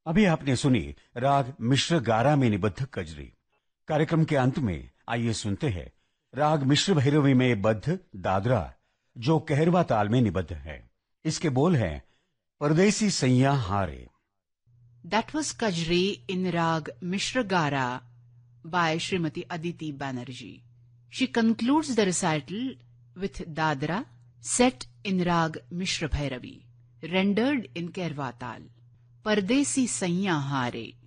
अभी आपने सुनी राग मिश्र गारा में निबद्ध कजरी। कार्यक्रम के अंत में आइए सुनते हैं राग मिश्र भैरवी में बद्ध दादरा, जो कहरवा ताल में निबद्ध है। इसके बोल हैं परदेसी सैया हारे। That was Kajri in Rag Mishra Gara by Srimati Aditi Banerjee. She concludes the recital with Dadra, set in Rag Mishra Bhairavi, rendered in Kairwa Tal. Pardesi Saiya Hare.